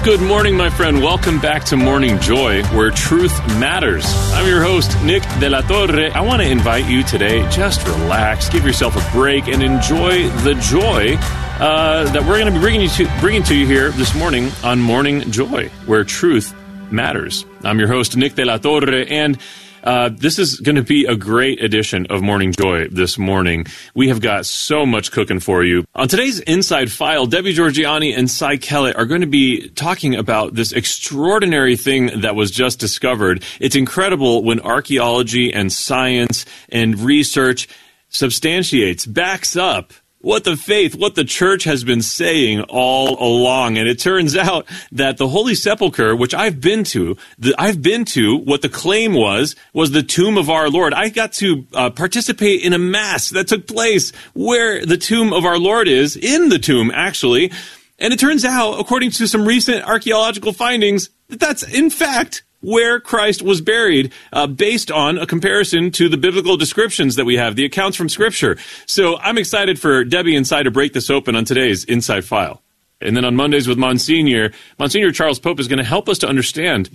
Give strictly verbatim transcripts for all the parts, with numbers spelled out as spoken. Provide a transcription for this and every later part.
Good morning, my friend. Welcome back to Morning Joy, where truth matters. I'm your host, Nick De La Torre. I want to invite you today, just relax, give yourself a break, and enjoy the joy uh, that we're going to be bringing you to, bringing to you here this morning on Morning Joy, where truth matters. I'm your host, Nick De La Torre, and Uh, this is going to be a great edition of Morning Joy this morning. We have got so much cooking for you. On today's Inside File, Debbie Georgianni and Cy Kellett are going to be talking about this extraordinary thing that was just discovered. It's incredible when archaeology and science and research substantiates, backs up what the faith, what the church has been saying all along. And it turns out that the Holy Sepulchre, which I've been to, the, I've been to, what the claim was, was the tomb of our Lord. I got to uh, participate in a mass that took place where the tomb of our Lord is, in the tomb, actually. And it turns out, according to some recent archaeological findings, that that's, in fact, where Christ was buried, uh, based on a comparison to the biblical descriptions that we have, the accounts from Scripture. So I'm excited for Debbie and Cy to break this open on today's Inside File. And then on Mondays with Monsignor, Monsignor Charles Pope is going to help us to understand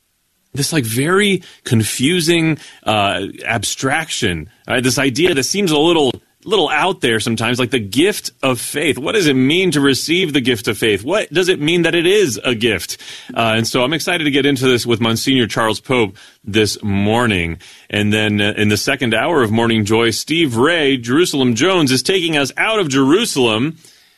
this like very confusing uh, abstraction, right? This idea that seems a little little out there sometimes, like the gift of faith. What does it mean to receive the gift of faith? What does it mean that it is a gift? Uh, and so I'm excited to get into this with Monsignor Charles Pope this morning. And then uh, in the second hour of Morning Joy, Steve Ray, Jerusalem Jones, is taking us out of Jerusalem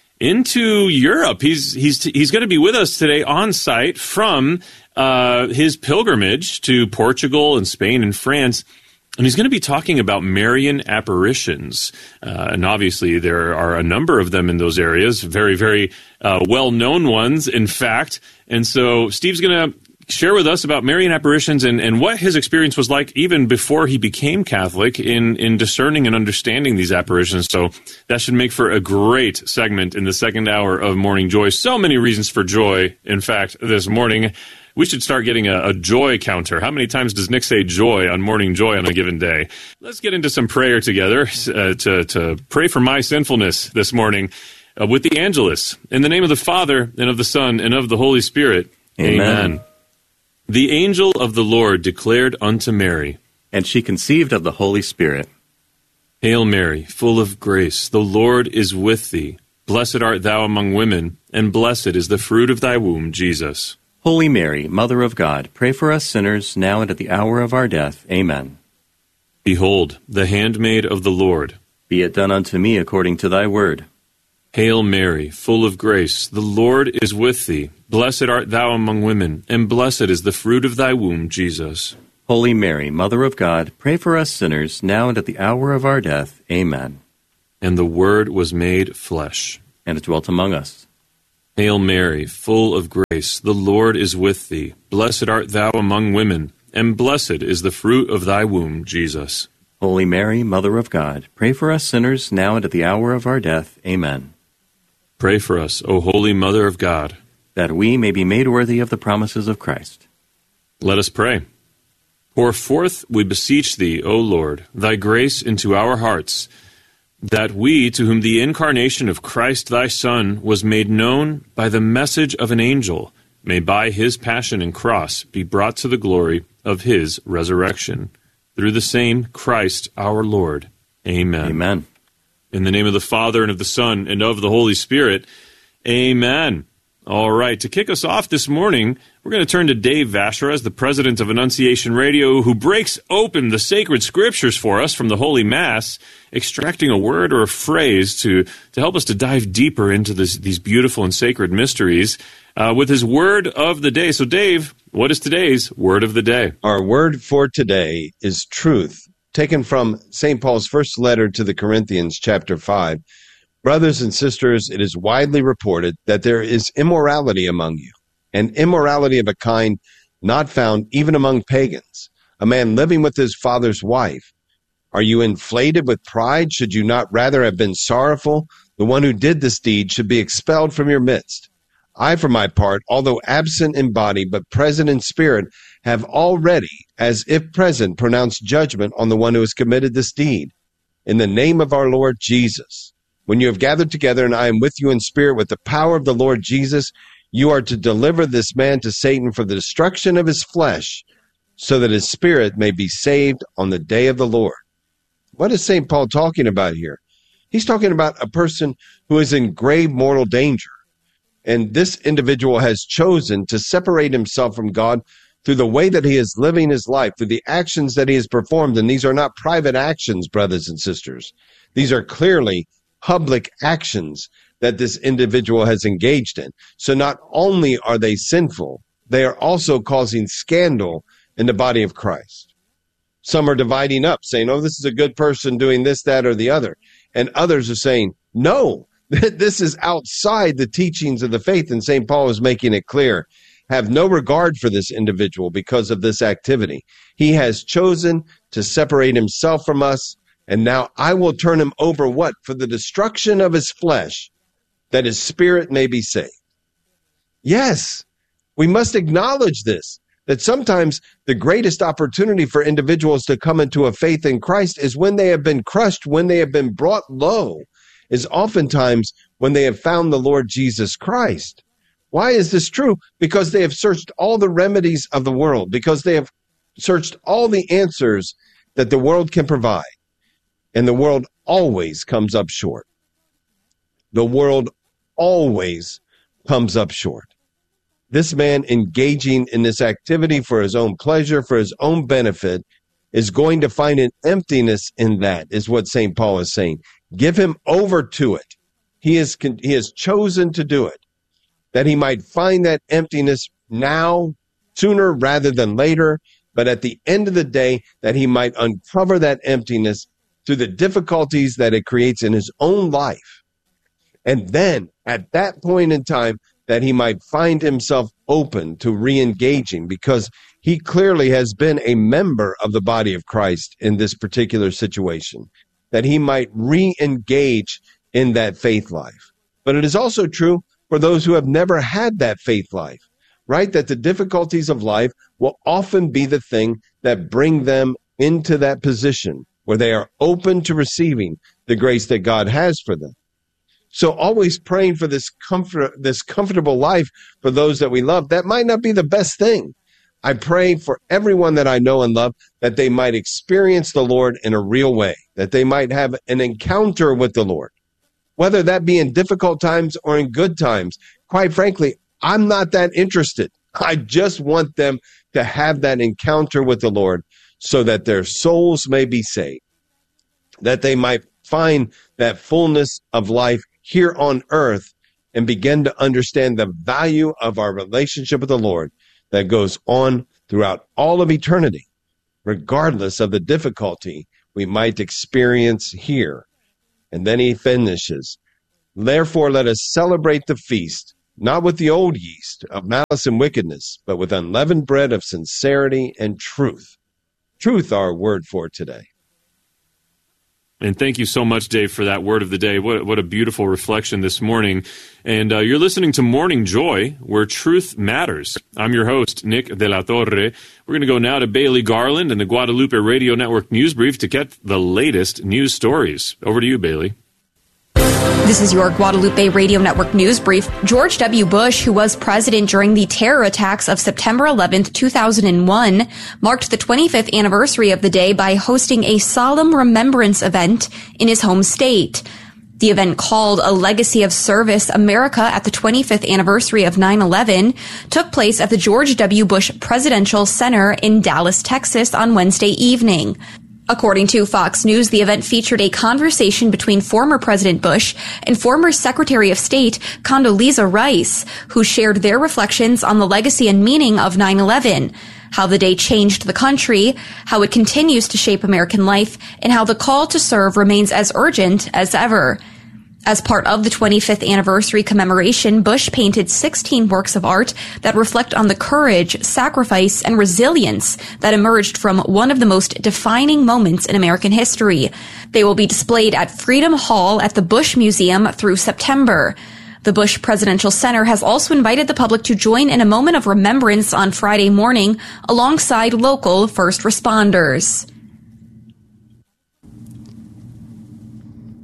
into Europe. He's he's he's going to be with us today on site from uh, his pilgrimage to Portugal and Spain and France. And he's going to be talking about Marian apparitions. Uh, and obviously there are a number of them in those areas, very, very uh, well-known ones, in fact. And so Steve's going to share with us about Marian apparitions and, and what his experience was like even before he became Catholic in, in discerning and understanding these apparitions. So that should make for a great segment in the second hour of Morning Joy. So many reasons for joy, in fact, this morning. We should start getting a, a joy counter. How many times does Nick say joy on Morning Joy on a given day? Let's get into some prayer together uh, to, to pray for my sinfulness this morning uh, with the Angelus. In the name of the Father, and of the Son, and of the Holy Spirit. Amen. Amen. The angel of the Lord declared unto Mary, and she conceived of the Holy Spirit. Hail Mary, full of grace, the Lord is with thee. Blessed art thou among women, and blessed is the fruit of thy womb, Jesus. Holy Mary, Mother of God, pray for us sinners, now and at the hour of our death. Amen. Behold, the handmaid of the Lord. Be it done unto me according to thy word. Hail Mary, full of grace, the Lord is with thee. Blessed art thou among women, and blessed is the fruit of thy womb, Jesus. Holy Mary, Mother of God, pray for us sinners, now and at the hour of our death. Amen. And the Word was made flesh, and dwelt among us. Hail Mary, full of grace, the Lord is with thee. Blessed art thou among women, and blessed is the fruit of thy womb, Jesus. Holy Mary, Mother of God, pray for us sinners, now and at the hour of our death. Amen. Pray for us, O Holy Mother of God, that we may be made worthy of the promises of Christ. Let us pray. Pour forth, we beseech thee, O Lord, thy grace into our hearts, that we, to whom the incarnation of Christ thy Son was made known by the message of an angel, may by his passion and cross be brought to the glory of his resurrection. Through the same Christ our Lord. Amen. Amen. In the name of the Father, and of the Son, and of the Holy Spirit. Amen. All right, to kick us off this morning, we're going to turn to Dave Vacheras, the president of Annunciation Radio, who breaks open the sacred scriptures for us from the Holy Mass, extracting a word or a phrase to, to help us to dive deeper into this, these beautiful and sacred mysteries uh, with his word of the day. So, Dave, what is today's word of the day? Our word for today is truth, taken from Saint Paul's first letter to the Corinthians, chapter five. Brothers and sisters, it is widely reported that there is immorality among you, and immorality of a kind not found even among pagans, a man living with his father's wife. Are you inflated with pride? Should you not rather have been sorrowful? The one who did this deed should be expelled from your midst. I, for my part, although absent in body but present in spirit, have already, as if present, pronounced judgment on the one who has committed this deed. In the name of our Lord Jesus. When you have gathered together and I am with you in spirit with the power of the Lord Jesus, You are to deliver this man to Satan for the destruction of his flesh, so that his spirit may be saved on the day of the Lord. What is Saint Paul talking about here? He's talking about a person who is in grave mortal danger. And this individual has chosen to separate himself from God through the way that he is living his life, through the actions that he has performed. And these are not private actions, brothers and sisters. These are clearly public actions that this individual has engaged in. So not only are they sinful, they are also causing scandal in the body of Christ. Some are dividing up, saying, oh, this is a good person doing this, that, or the other. And others are saying, no, this is outside the teachings of the faith. And Saint Paul is making it clear. Have no regard for this individual because of this activity. He has chosen to separate himself from us, and now I will turn him over what? For the destruction of his flesh, that his spirit may be saved. Yes, we must acknowledge this, that sometimes the greatest opportunity for individuals to come into a faith in Christ is when they have been crushed, when they have been brought low, is oftentimes when they have found the Lord Jesus Christ. Why is this true? Because they have searched all the remedies of the world, because they have searched all the answers that the world can provide. And the world always comes up short. The world always comes up short. This man engaging in this activity for his own pleasure, for his own benefit, is going to find an emptiness in that, is what Saint Paul is saying. Give him over to it. He is, he has chosen to do it, that he might find that emptiness now, sooner rather than later, but at the end of the day, that he might uncover that emptiness through the difficulties that it creates in his own life. And then, at that point in time, that he might find himself open to re-engaging, because he clearly has been a member of the body of Christ in this particular situation, that he might re-engage in that faith life. But it is also true for those who have never had that faith life, right? That the difficulties of life will often be the thing that bring them into that position where they are open to receiving the grace that God has for them. So always praying for this comfort, this comfortable life for those that we love, that might not be the best thing. I pray for everyone that I know and love that they might experience the Lord in a real way, that they might have an encounter with the Lord, whether that be in difficult times or in good times. Quite frankly, I'm not that interested. I just want them to have that encounter with the Lord so that their souls may be saved, that they might find that fullness of life here on earth and begin to understand the value of our relationship with the Lord that goes on throughout all of eternity, regardless of the difficulty we might experience here. And then he finishes, therefore let us celebrate the feast, not with the old yeast of malice and wickedness, but with unleavened bread of sincerity and truth. Truth, our word for today. And thank you so much, Dave, for that word of the day. What, what a beautiful reflection this morning. And uh, you're listening to Morning Joy, where truth matters. I'm your host, Nick De La Torre. We're going to go now to Bailey Garland and the Guadalupe Radio Network News Brief to get the latest news stories. Over to you, Bailey. This is your Guadalupe Radio Network News Brief. George W. Bush, who was president during the terror attacks of September eleventh, two thousand one, marked the twenty-fifth anniversary of the day by hosting a solemn remembrance event in his home state. The event, called A Legacy of Service, America at the twenty-fifth Anniversary of nine eleven, took place at the George W. Bush Presidential Center in Dallas, Texas on Wednesday evening. According to Fox News, the event featured a conversation between former President Bush and former Secretary of State Condoleezza Rice, who shared their reflections on the legacy and meaning of nine eleven, how the day changed the country, how it continues to shape American life, and how the call to serve remains as urgent as ever. As part of the twenty-fifth anniversary commemoration, Bush painted sixteen works of art that reflect on the courage, sacrifice, and resilience that emerged from one of the most defining moments in American history. They will be displayed at Freedom Hall at the Bush Museum through September. The Bush Presidential Center has also invited the public to join in a moment of remembrance on Friday morning alongside local first responders.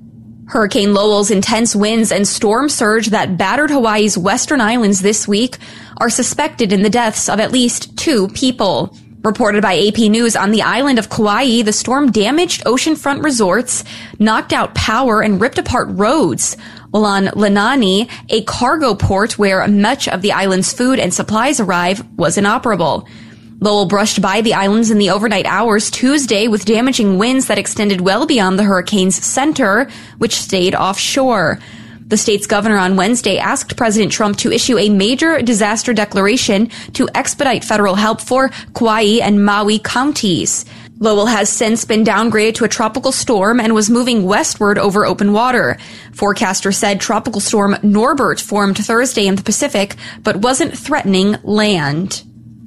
Hurricane Lowell's intense winds and storm surge that battered Hawaii's western islands this week are suspected in the deaths of at least two people. Reported by A P News, on the island of Kauai, the storm damaged oceanfront resorts, knocked out power, and ripped apart roads. While on Lanani, a cargo port where much of the island's food and supplies arrive, was inoperable. Lowell brushed by the islands in the overnight hours Tuesday with damaging winds that extended well beyond the hurricane's center, which stayed offshore. The state's governor on Wednesday asked President Trump to issue a major disaster declaration to expedite federal help for Kauai and Maui counties. Lowell has since been downgraded to a tropical storm and was moving westward over open water. Forecasters said Tropical Storm Norbert formed Thursday in the Pacific, but wasn't threatening land.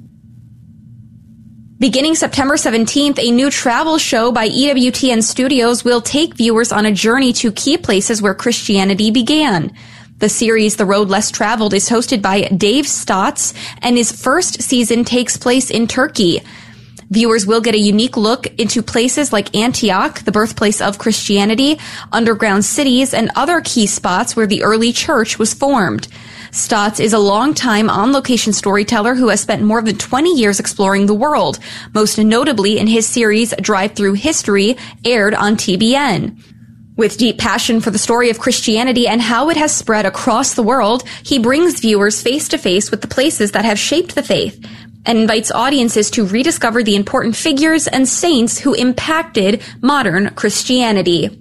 Beginning September seventeenth, a new travel show by E W T N Studios will take viewers on a journey to key places where Christianity began. The series, The Road Less Traveled, is hosted by Dave Stotts, and his first season takes place in Turkey. Viewers will get a unique look into places like Antioch, the birthplace of Christianity, underground cities, and other key spots where the early church was formed. Stotts is a longtime on-location storyteller who has spent more than twenty years exploring the world, most notably in his series Drive Through History, aired on T B N. With deep passion for the story of Christianity and how it has spread across the world, he brings viewers face-to-face with the places that have shaped the faith and invites audiences to rediscover the important figures and saints who impacted modern Christianity.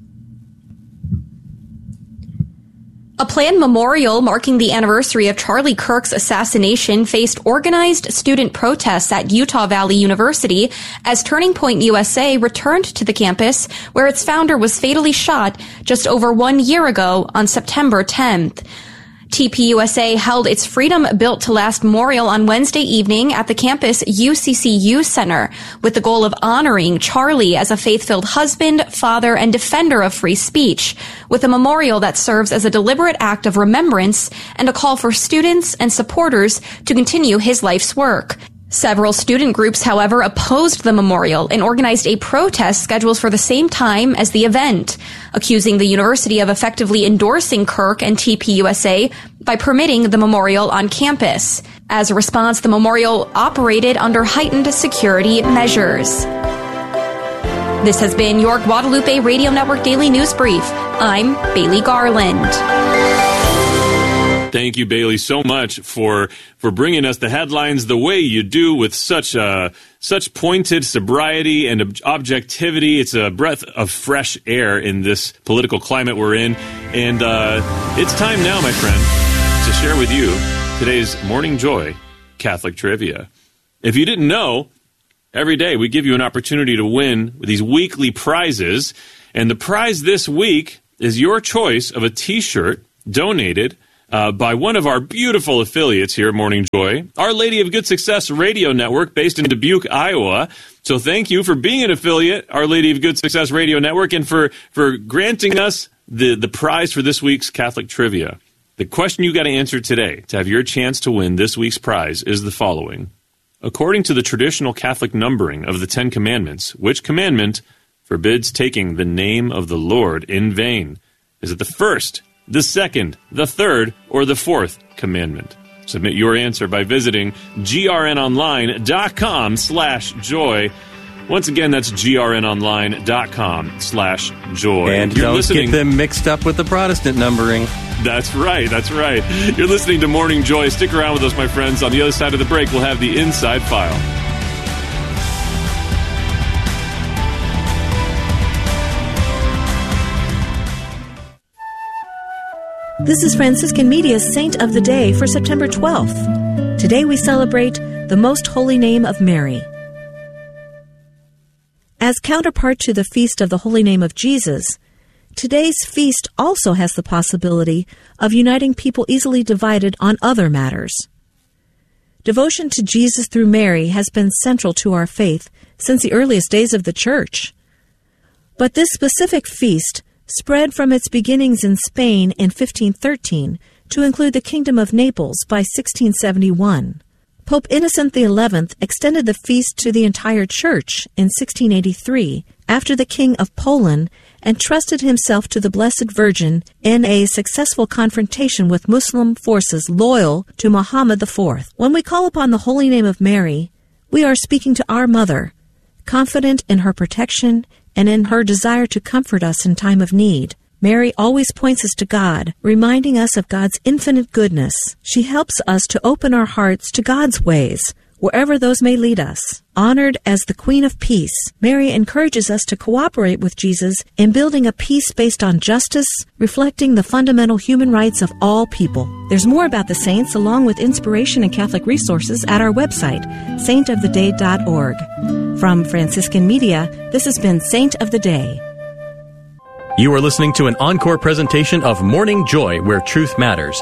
A planned memorial marking the anniversary of Charlie Kirk's assassination faced organized student protests at Utah Valley University as Turning Point U S A returned to the campus where its founder was fatally shot just over one year ago on September tenth. T P U S A held its Freedom Built to Last memorial on Wednesday evening at the campus U C C U Center with the goal of honoring Charlie as a faith-filled husband, father, and defender of free speech, with a memorial that serves as a deliberate act of remembrance and a call for students and supporters to continue his life's work. Several student groups, however, opposed the memorial and organized a protest scheduled for the same time as the event, accusing the university of effectively endorsing Kirk and T P U S A by permitting the memorial on campus. As a response, the memorial operated under heightened security measures. This has been your Guadalupe Radio Network Daily News Brief. I'm Bailey Garland. Thank you, Bailey, so much for for bringing us the headlines the way you do with such uh, such pointed sobriety and ob- objectivity. It's a breath of fresh air in this political climate we're in. And uh, it's time now, my friend, to share with you today's Morning Joy Catholic Trivia. If you didn't know, every day we give you an opportunity to win these weekly prizes. And the prize this week is your choice of a T-shirt donated Uh, by one of our beautiful affiliates here at Morning Joy, Our Lady of Good Success Radio Network, based in Dubuque, Iowa. So thank you for being an affiliate, Our Lady of Good Success Radio Network, and for, for granting us the, the prize for this week's Catholic Trivia. The question you got to answer today to have your chance to win this week's prize is the following. According to the traditional Catholic numbering of the Ten Commandments, which commandment forbids taking the name of the Lord in vain? Is it the first, the second, the third, or the fourth commandment? Submit your answer by visiting grnonline.com slash joy. Once again, that's grnonline.com slash joy. And You're don't listening... get them mixed up with the Protestant numbering. That's right, that's right. You're listening to Morning Joy. Stick around with us, my friends. On the other side of the break, we'll have the Inside File. This is Franciscan Media's Saint of the Day for September twelfth. Today we celebrate the Most Holy Name of Mary. As counterpart to the Feast of the Holy Name of Jesus, today's feast also has the possibility of uniting people easily divided on other matters. Devotion to Jesus through Mary has been central to our faith since the earliest days of the Church. But this specific feast spread from its beginnings in Spain in fifteen thirteen to include the Kingdom of Naples by sixteen seventy-one. Pope Innocent the eleventh extended the feast to the entire Church in sixteen eighty-three after the King of Poland and trusted himself to the Blessed Virgin in a successful confrontation with Muslim forces loyal to Muhammad the Fourth. When we call upon the holy name of Mary, we are speaking to our mother, confident in her protection and in her desire to comfort us in time of need. Mary always points us to God, reminding us of God's infinite goodness. She helps us to open our hearts to God's ways, wherever those may lead us. Honored as the Queen of Peace, Mary encourages us to cooperate with Jesus in building a peace based on justice, reflecting the fundamental human rights of all people. There's more about the saints, along with inspiration and Catholic resources, at our website, saint of the day dot org. From Franciscan Media, this has been Saint of the Day. You are listening to an encore presentation of Morning Joy, where truth matters.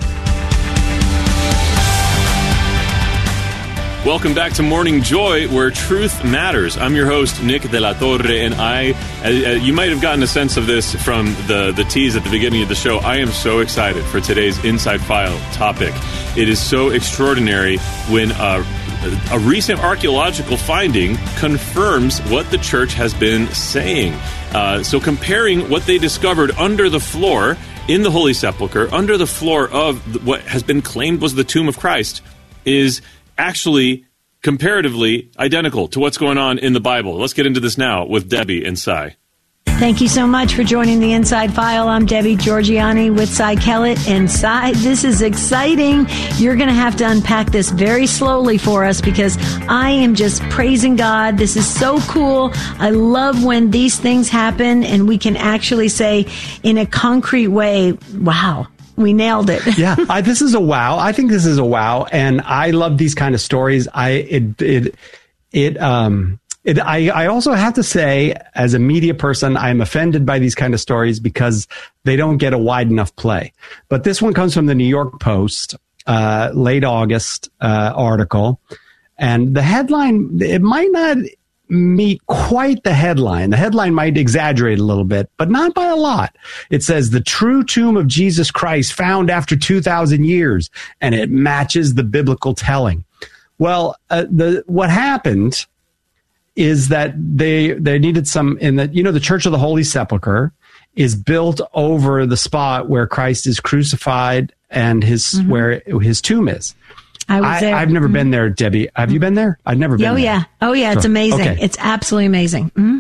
Welcome back to Morning Joy, where truth matters. I'm your host, Nick De La Torre, and I, uh, you might have gotten a sense of this from the, the tease at the beginning of the show. I am so excited for today's Inside File topic. It is so extraordinary when uh, a recent archaeological finding confirms what the church has been saying. Uh, so comparing what they discovered under the floor in the Holy Sepulchre, under the floor of what has been claimed was the tomb of Christ, is actually comparatively identical to what's going on in the Bible. Let's get into this now with Debbie and Cy. Thank you so much for joining the Inside File. I'm Debbie Georgiani with Cy Kellett. And Cy, this is exciting. You're going to have to unpack this very slowly for us because I am just praising God. This is so cool. I love when these things happen and we can actually say in a concrete way, wow, we nailed it. yeah, I, this is a wow. I think this is a wow. And I love these kind of stories. I, it, it, it, um, It, I, I also have to say, as a media person, I'm offended by these kind of stories because they don't get a wide enough play. But this one comes from the New York Post, uh, late August uh, article. And the headline, it might not meet quite the headline. The headline might exaggerate a little bit, but not by a lot. It says, the true tomb of Jesus Christ found after two thousand years, and it matches the biblical telling. Well, uh, the what happened is that they they needed some in the, you know, the Church of the Holy Sepulchre is built over the spot where Christ is crucified and his mm-hmm. where his tomb is. I was I, there. I've never mm-hmm. been there, Debbie. Have mm-hmm. you been there? I've never been oh, there. Yeah. Oh, yeah. It's so, amazing. Okay. It's absolutely amazing. Mm-hmm.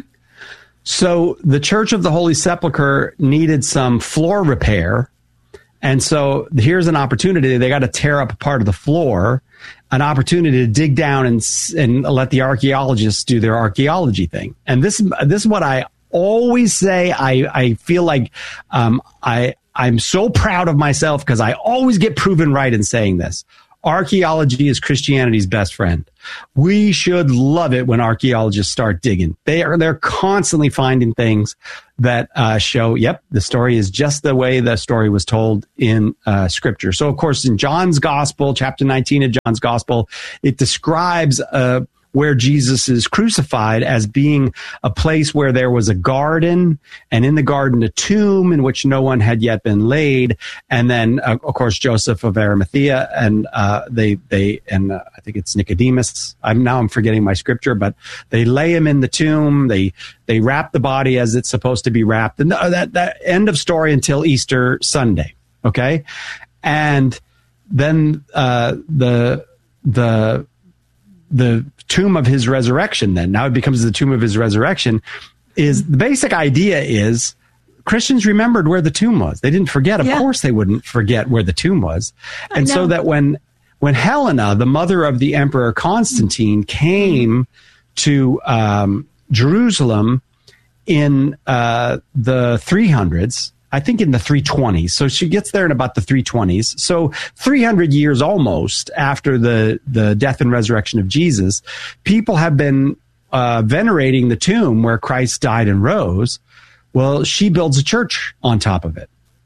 So the Church of the Holy Sepulchre needed some floor repair. And so here's an opportunity. They got to tear up a part of the floor, an opportunity to dig down and and let the archaeologists do their archaeology thing. And this this is what I always say. I, I feel like um, I I'm so proud of myself because I always get proven right in saying this. Archaeology is Christianity's best friend. We should love it when archaeologists start digging. They are they're constantly finding things that uh, show, yep, the story is just the way the story was told in uh, Scripture. So, of course, in John's Gospel, chapter nineteen of John's Gospel, it describes uh, where Jesus is crucified as being a place where there was a garden, and in the garden a tomb in which no one had yet been laid, and then uh, of course Joseph of Arimathea and uh, they they and uh, I think it's Nicodemus. I'm now I'm forgetting my scripture, but they lay him in the tomb. They they wrap the body as it's supposed to be wrapped, and that that end of story until Easter Sunday. Okay, and then uh, the the the tomb of his resurrection, then now it becomes the tomb of his resurrection, is the basic idea is Christians remembered where the tomb was. They didn't forget. Of yeah. course they wouldn't forget where the tomb was. And so that when when Helena, the mother of the Emperor Constantine, came to um, Jerusalem in uh, the three hundreds, I think in the three twenties. So she gets there in about the three twenties. So three hundred years almost after the, the death and resurrection of Jesus, people have been uh, venerating the tomb where Christ died and rose. Well, she builds a church on top of it.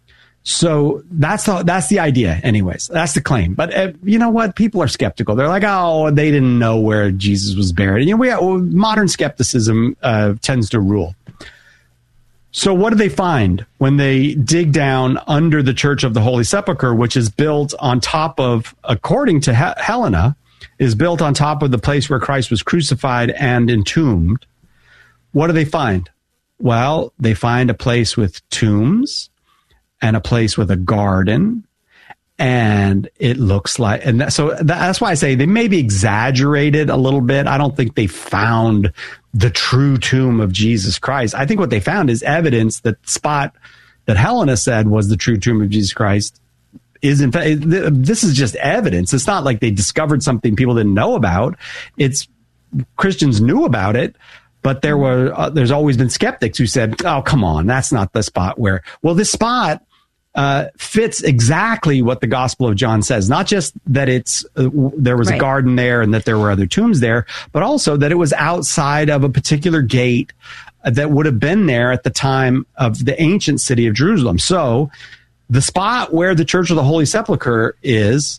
So that's the, that's the idea anyways. That's the claim. But uh, you know what? People are skeptical. They're like, oh, they didn't know where Jesus was buried. You know, we well, modern skepticism uh, tends to rule. So what do they find when they dig down under the Church of the Holy Sepulchre, which is built on top of, according to He- Helena, is built on top of the place where Christ was crucified and entombed? What do they find? Well, they find a place with tombs and a place with a garden. And it looks like, and that, so that's why I say they maybe exaggerated a little bit. I don't think they found the true tomb of Jesus Christ. I think what they found is evidence that the spot that Helena said was the true tomb of Jesus Christ is in fact, this is just evidence. It's not like they discovered something people didn't know about. It's Christians knew about it, but there were, uh, there's always been skeptics who said, oh, come on, that's not the spot where, well, this spot Uh, fits exactly what the Gospel of John says. Not just that it's uh, there was right. a garden there and that there were other tombs there, but also that it was outside of a particular gate uh, that would have been there at the time of the ancient city of Jerusalem. So the spot where the Church of the Holy Sepulchre is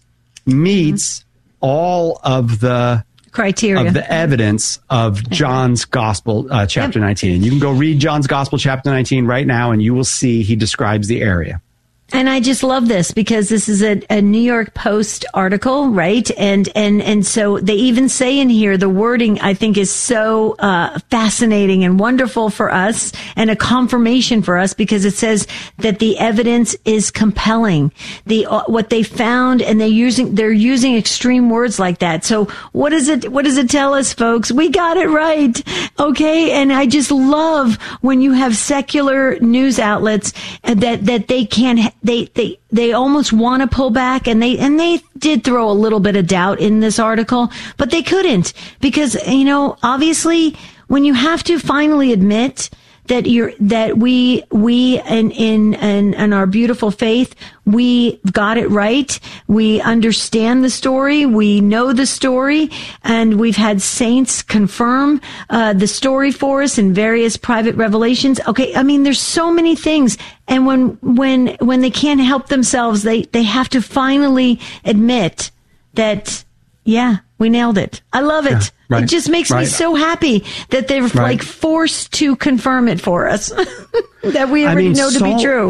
meets mm-hmm. all of the criteria of the evidence of John's Gospel, uh, chapter yep. nineteen. And you can go read John's Gospel, chapter nineteen right now, and you will see he describes the area. And I just love this because this is a, a New York Post article, right? And and and so they even say in here, the wording I think is so uh, fascinating and wonderful for us and a confirmation for us because it says that the evidence is compelling. The uh, what they found, and they using they're using extreme words like that. So what does it what does it tell us, folks? We got it right, okay? And I just love when you have secular news outlets that that they can't. They, they, they almost want to pull back, and they, and they did throw a little bit of doubt in this article, but they couldn't because, you know, obviously when you have to finally admit that you're, that we, we, in, in, in, in our beautiful faith, we got it right. We understand the story. We know the story, and we've had saints confirm, uh, the story for us in various private revelations. Okay. I mean, there's so many things. And when, when, when they can't help themselves, they, they have to finally admit that, yeah, we nailed it. I love it. Yeah, right, it just makes right. me so happy that they're right. like forced to confirm it for us that we already I mean, know so, to be true.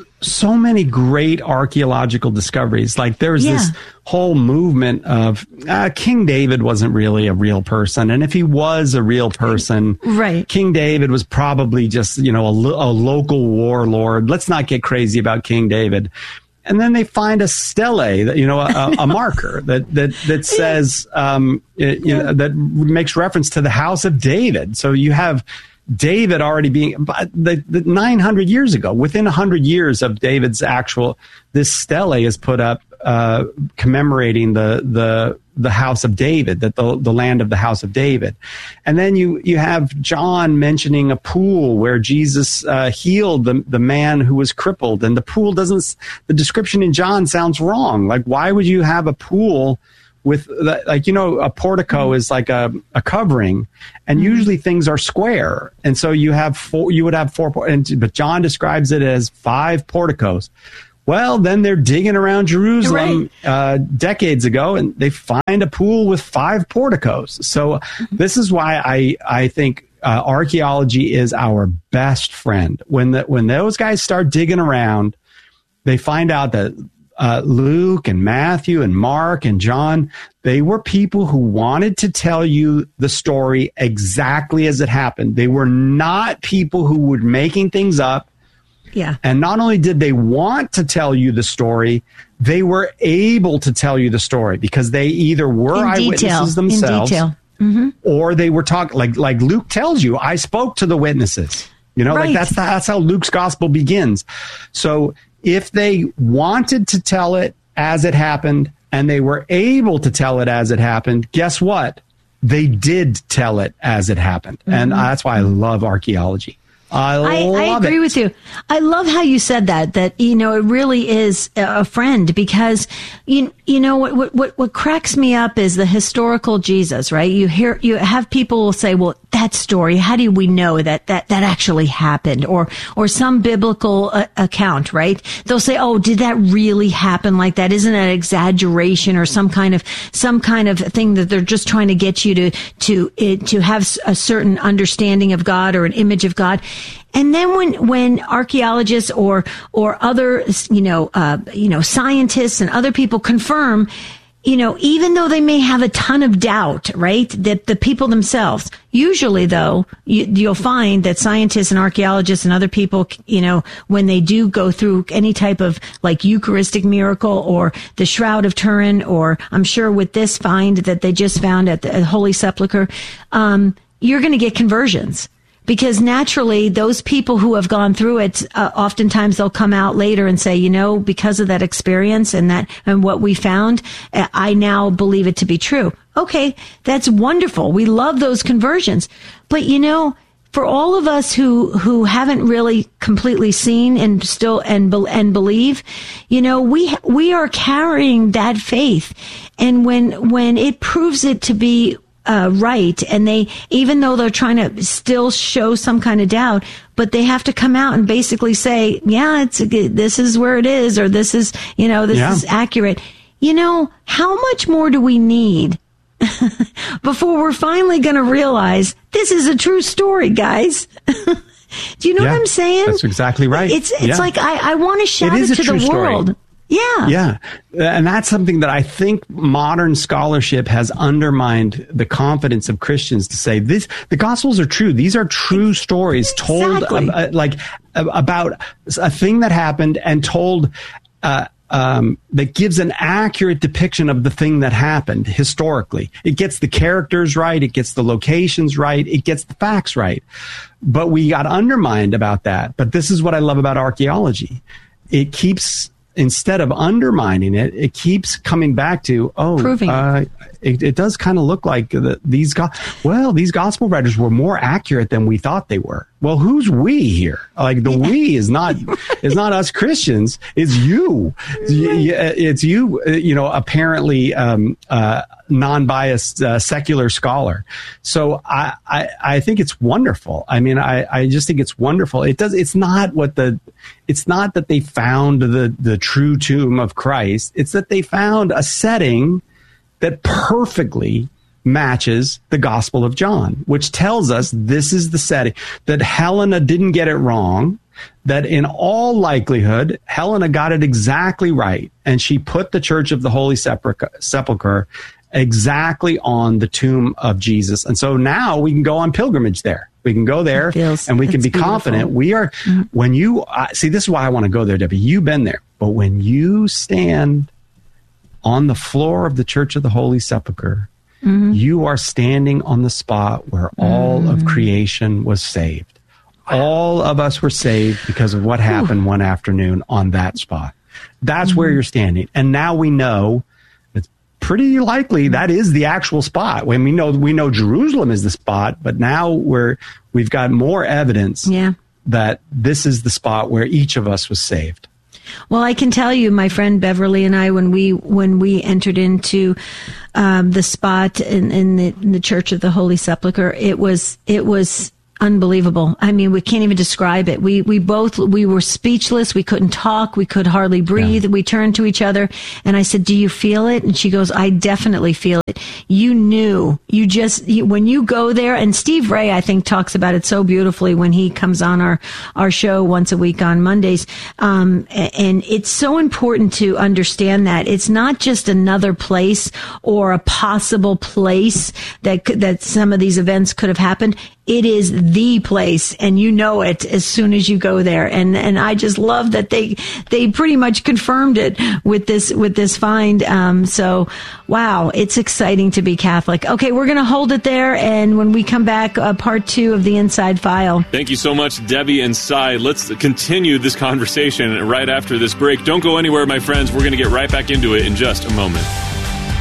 So many great archaeological discoveries. Like there's yeah. this whole movement of uh, King David wasn't really a real person. And if he was a real person, right. King David was probably just, you know, a, a local warlord. Let's not get crazy about King David. And then they find a stele, you know, a, a marker that that that says, um, it, you know, that makes reference to the house of David. So you have David already being the, the nine hundred years ago, within one hundred years of David's actual, this stele is put up uh, commemorating the the the house of David, that the the land of the house of David. And then you you have John mentioning a pool where Jesus uh, healed the the man who was crippled, and the pool doesn't. The description in John sounds wrong. Like, why would you have a pool with the, like, you know, a portico is like a, a covering, and mm-hmm. usually things are square, and so you have four. You would have four, and but John describes it as five porticos. Well, then they're digging around Jerusalem right. uh, decades ago, and they find a pool with five porticos. So mm-hmm. this is why I I think uh, archaeology is our best friend. When the, when those guys start digging around, they find out that uh, Luke and Matthew and Mark and John, they were people who wanted to tell you the story exactly as it happened. They were not people who were making things up. Yeah. And not only did they want to tell you the story, they were able to tell you the story because they either were in eyewitnesses detail. themselves, in detail. Mm-hmm. or they were talking like like Luke tells you, I spoke to the witnesses. You know, right. like that's the, that's how Luke's gospel begins. So if they wanted to tell it as it happened and they were able to tell it as it happened, guess what? They did tell it as it happened. Mm-hmm. And that's why I love archaeology. I, I, I agree it. with you. I love how you said that, that, you know, it really is a friend because, you, you know, what, what, what cracks me up is the historical Jesus, right? You hear, you have people say, well, that story, how do we know that, that, that actually happened? Or, or some biblical uh, account, right? They'll say, oh, did that really happen like that? Isn't it an exaggeration or some kind of, some kind of thing that they're just trying to get you to, to, uh, to have a certain understanding of God or an image of God? And then when, when archaeologists or, or other, you know, uh, you know, scientists and other people confirm, you know, even though they may have a ton of doubt, right, that the people themselves, usually though, you, you'll find that scientists and archaeologists and other people, you know, when they do go through any type of like Eucharistic miracle or the Shroud of Turin, or I'm sure with this find that they just found at the Holy Sepulchre, um, you're going to get conversions. Because naturally, those people who have gone through it, uh, oftentimes they'll come out later and say, you know, because of that experience and that and what we found, I now believe it to be true. Okay, that's wonderful. We love those conversions. But, you know, for all of us who who haven't really completely seen and still and and believe, you know, we we are carrying that faith, and when when it proves it to be Uh, right. And they, even though they're trying to still show some kind of doubt, but they have to come out and basically say, yeah, it's, this is where it is, or this is, you know, this yeah. is accurate. You know, how much more do we need before we're finally going to realize this is a true story, guys? Do you know yeah, what I'm saying? That's exactly right. It's, it's yeah. like, I, I want to shout it, it to the world. Story. Yeah. Yeah. And that's something that I think modern scholarship has undermined the confidence of Christians to say this, the Gospels are true. These are true stories told exactly. uh, like uh, about a thing that happened and told, uh, um, that gives an accurate depiction of the thing that happened historically. It gets the characters right. It gets the locations right. It gets the facts right. But we got undermined about that. But this is what I love about archaeology. It keeps, instead of undermining it, it keeps coming back to, oh, proving uh, it, it does kind of look like the, these, go- well, these gospel writers were more accurate than we thought they were. Well, who's we here? Like the we is not, is not us Christians. It's you. It's you, you know, apparently, um, uh, non-biased, uh, secular scholar. So I, I, I think it's wonderful. I mean, I, I just think it's wonderful. It does, it's not what the, it's not that they found the, the true tomb of Christ. It's that they found a setting that perfectly matches the Gospel of John, which tells us this is the setting, that Helena didn't get it wrong, that in all likelihood, Helena got it exactly right. And she put the Church of the Holy Sepulchre exactly on the tomb of Jesus. And so now we can go on pilgrimage there. We can go there feels, and we can be beautiful. Confident. We are, mm-hmm. when you, uh, see, this is why I want to go there, Debbie. You've been there. But when you stand on the floor of the Church of the Holy Sepulchre, mm-hmm. you are standing on the spot where all mm. of creation was saved. Wow. All of us were saved because of what happened Ooh. One afternoon on that spot. That's mm-hmm. where you're standing. And now we know it's pretty likely that is the actual spot. When we know we know Jerusalem is the spot, but now we're we've got more evidence yeah. that this is the spot where each of us was saved. Well, I can tell you, my friend Beverly and I, when we when we entered into um, the spot in, in, the, in the Church of the Holy Sepulchre, it was it was unbelievable. I mean, we can't even describe it. We we both we were speechless. We couldn't talk. We could hardly breathe. Yeah. We turned to each other, and I said, "Do you feel it?" And she goes, "I definitely feel it." You knew. You just you, when you go there, and Steve Ray, I think, talks about it so beautifully when he comes on our our show once a week on Mondays. Um, and it's so important to understand that it's not just another place or a possible place that that some of these events could have happened. It is the place, and you know it as soon as you go there. And and I just love that they they pretty much confirmed it with this with this find. Um, so, wow, it's exciting to be Catholic. Okay, we're going to hold it there, and when we come back, uh, part two of the Inside File. Thank you so much, Debbie and Cy. Let's continue this conversation right after this break. Don't go anywhere, my friends. We're going to get right back into it in just a moment.